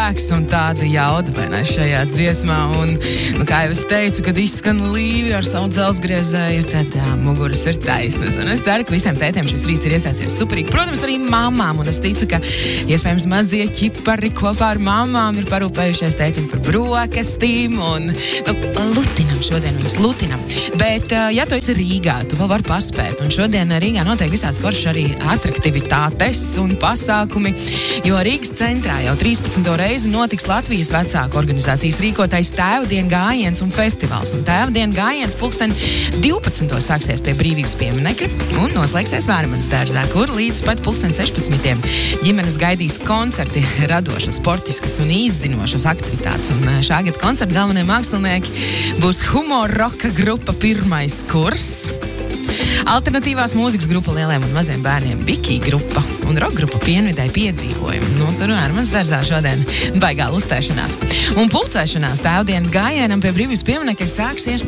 spēks un tāda jauda, vai ne, šajā dziesmā. Un, kā jau es teicu, kad izskan Līvi ar savu dzelzgriezēju, tad muguras ir taisnas. Un es ceru, ka visiem tētiem šis rīts ir iesācies superīgi. Protams, arī mamām, un es ticu, ka iespējams mazie ķipari kopā ar mamām ir parūpējušies tētim par brokastīm un lutinam šodien viņus, lutinam. Bet, ja tu esi Rīgā, tu vēl vari paspēt. Un šodien Rīgā notiek visāds foršs arī atraktivitātes un pasākumi, jo Rīgas centrā jau 13. reizi notiks Latvijas vecāku organizācijas rīkotais Tēvdienu gājiens un festivāls. Un Tēvdienu gājiens 12. sāksies pie Brīvības pieminekļa un noslēgsies Vērmanas dārzā, kur līdz pat 16. ģimenes gaidīs koncerti, radošas, sportiskas un izzinošas aktivitātes. Un šā gada koncerta galvenie mākslinieki būs humora roka grupa Pirmais kurs, alternatīvās mūzikas grupa lieliem un maziem bērniem Biki grupa un roka grupa Pienvidē piedzīvojumi. Tur Vērmanas dārzā šodien baigā uzstāšanās. Un pulcēšanās Tēvdienas gājienam pie Brīvības pieminekļa sāksies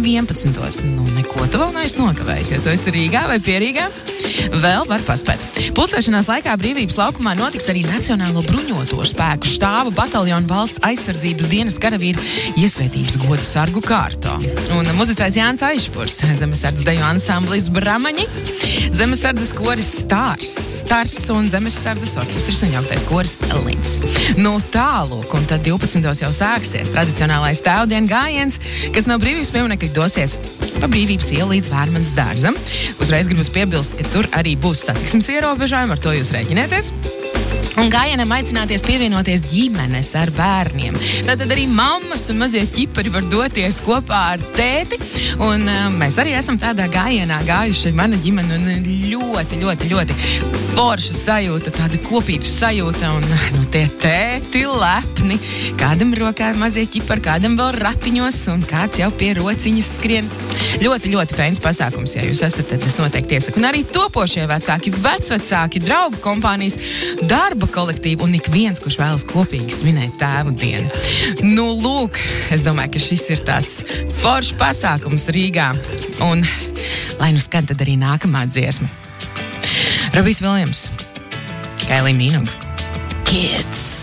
11. Neko tu vēl neesi nokavējis. Ja tu esi Rīgā vai Pierīgā, vēl var paspēt. Pulcēšanās laikā Brīvības laukumā notiks arī Nacionālo bruņoto spēku štāba bataljonu valsts aizsardzības dienesta karavīru iesvētības godu sargu kārtā. Un muzicēts Jānis Aišpurs, zemesardzes deju ansamblis Bramaņi, zemesardzes koris Stars un zemesardzes orķestris un jauktais koris Līdz. Tālūk, un tad 12. jau sāksies tradicionālais Tēvdienu gājiens, kas no Brīvības pieminekļa dosies pa Brīvības ielu līdz Vērmanas dārzam. Uzreiz gribas piebilst, ka tur arī būs satiksmes ierobežojumi, ar to jūs rēķinieties. Un gājienam aicināties pievienoties ģimenes ar bērniem. Tātad arī mammas un mazie ķipari var doties kopā ar tēti. Un mēs arī esam tādā gājienā gājuši, mana ģimene, un ļoti forša sajūta, tāda kopības sajūta. Un tie tēti lepni. Kādam rokā mazie ķipari, kādam vēl ratiņos, un kāds jau pie rociņas skrien. Ļoti fēns pasākums, ja jūs esat, tad es noteikti iesaku. Un arī topošie vecāki, vecvecāki, draugu kompānijas, darba kolektīvi un ik viens, kurš vēlas kopīgi svinēt tēvu dienu. Lūk, es domāju, ka šis ir tāds foršs pasākums Rīgā. Un lai skan tad arī nākamā dziesma. Robijs Viljams, Kailija Minogue, Kids.